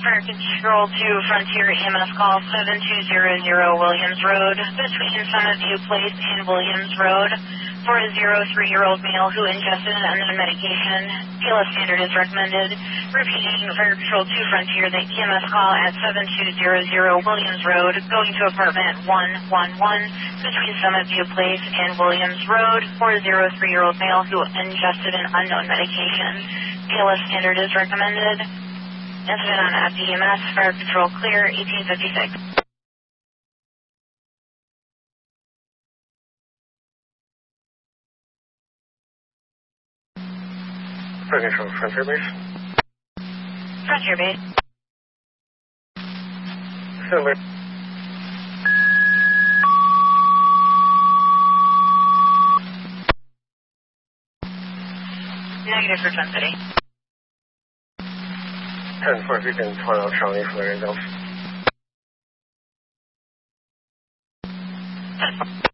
Fire Control to Frontier EMS call 7200 Williams Road between Summit View Place and Williams Road for a 03-year-old male who ingested an unknown medication. PLS standard is recommended. Repeating, Fire Control to Frontier, the EMS call at 7200 Williams Road going to apartment 111 between Summit View Place and Williams Road for a 03-year-old male who ingested an unknown medication. PLS standard is recommended. Incident on FDMS, Fire Control clear, 1856. Fire Control, Frontier Base. Frontier Base. Silver. Negative for Sun City. 10-4, if you can point out Charlie for the results.